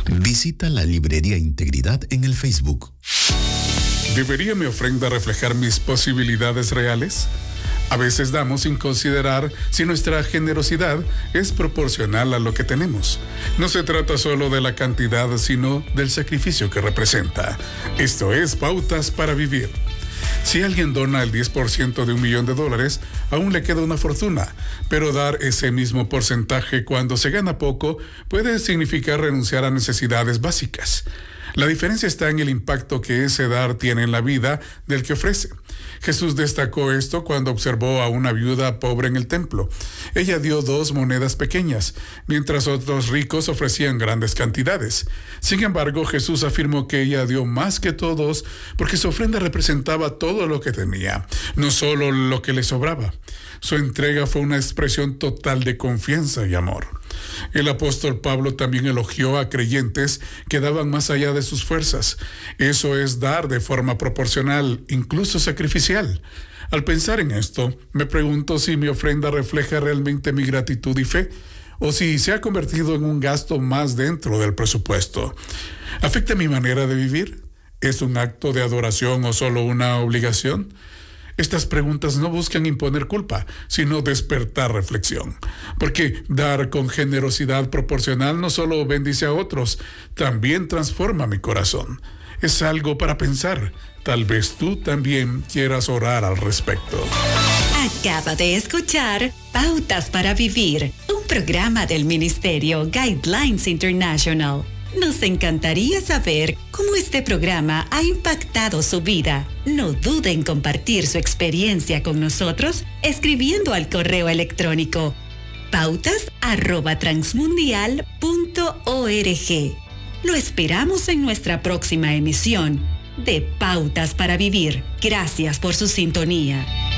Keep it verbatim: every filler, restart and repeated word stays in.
Visita la librería Integridad en el Facebook. ¿Debería mi ofrenda reflejar mis posibilidades reales? A veces damos sin considerar si nuestra generosidad es proporcional a lo que tenemos. No se trata solo de la cantidad, sino del sacrificio que representa. Esto es Pautas para Vivir. Si alguien dona el diez por ciento de un millón de dólares, aún le queda una fortuna, pero dar ese mismo porcentaje cuando se gana poco puede significar renunciar a necesidades básicas. La diferencia está en el impacto que ese dar tiene en la vida del que ofrece. Jesús destacó esto cuando observó a una viuda pobre en el templo. Ella dio dos monedas pequeñas, mientras otros ricos ofrecían grandes cantidades. Sin embargo, Jesús afirmó que ella dio más que todos porque su ofrenda representaba todo lo que tenía, no solo lo que le sobraba. Su entrega fue una expresión total de confianza y amor. El apóstol Pablo también elogió a creyentes que daban más allá de sus fuerzas. Eso es dar de forma proporcional, incluso sacrificial. Al pensar en esto, me pregunto si mi ofrenda refleja realmente mi gratitud y fe, o si se ha convertido en un gasto más dentro del presupuesto. ¿Afecta mi manera de vivir? ¿Es un acto de adoración o solo una obligación? Estas preguntas no buscan imponer culpa, sino despertar reflexión. Porque dar con generosidad proporcional no solo bendice a otros, también transforma mi corazón. Es algo para pensar. Tal vez tú también quieras orar al respecto. Acaba de escuchar Pautas para Vivir, un programa del Ministerio Guidelines International. Nos encantaría saber cómo este programa ha impactado su vida. No dude en compartir su experiencia con nosotros escribiendo al correo electrónico pautas arroba transmundial punto org. Lo esperamos en nuestra próxima emisión de Pautas para Vivir. Gracias por su sintonía.